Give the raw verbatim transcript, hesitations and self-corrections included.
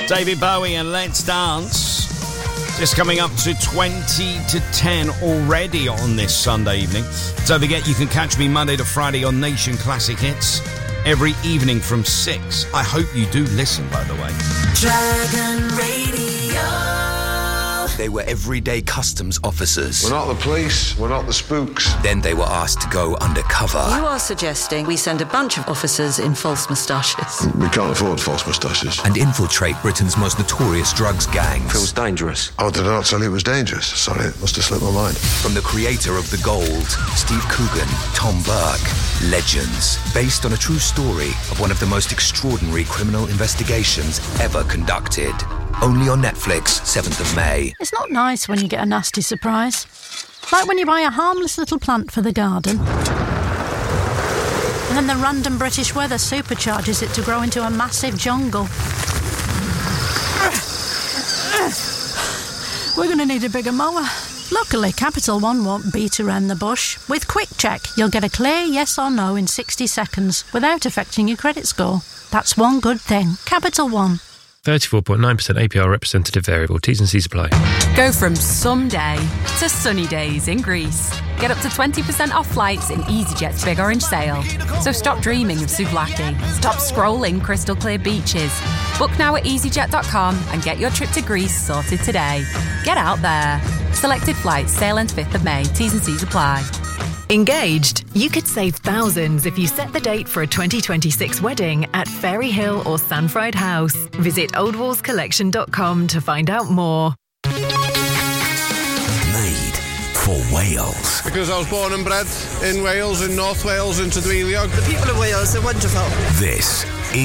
David Bowie and Let's Dance. Just coming up to twenty to ten already on this Sunday evening. Don't forget, you can catch me Monday to Friday on Nation Classic Hits every evening from six. I hope you do listen, by the way. Dragon Radio. They were everyday customs officers. We're not the police, we're not the spooks. Then they were asked to go undercover. You are suggesting we send a bunch of officers in false moustaches. We can't afford false moustaches. And infiltrate Britain's most notorious drugs gangs. Feels dangerous. Oh, did I not tell you it was dangerous? Sorry, it must have slipped my mind. From the creator of The Gold, Steve Coogan, Tom Burke, Legends, based on a true story of one of the most extraordinary criminal investigations ever conducted. Only on Netflix, seventh of May. It's not nice when you get a nasty surprise. Like when you buy a harmless little plant for the garden. And then the random British weather supercharges it to grow into a massive jungle. We're going to need a bigger mower. Luckily, Capital One won't beat around the bush. With Quick Check, you'll get a clear yes or no in sixty seconds without affecting your credit score. That's one good thing. Capital One. thirty-four point nine percent A P R representative variable. T's and C's apply. Go from someday to sunny days in Greece. Get up to twenty percent off flights in EasyJet's Big Orange Sale. So stop dreaming of souvlaki. Stop scrolling crystal clear beaches. Book now at easyjet dot com and get your trip to Greece sorted today. Get out there. Selected flights sail ends fifth of May. T's and C's apply. Engaged? You could save thousands if you set the date for a twenty twenty-six wedding at Fairy Hill or Sanfried House. Visit old walls collection dot com to find out more. Made for Wales. Because I was born and bred in Wales, in North Wales, in Tudwiliog. The people of Wales are wonderful. This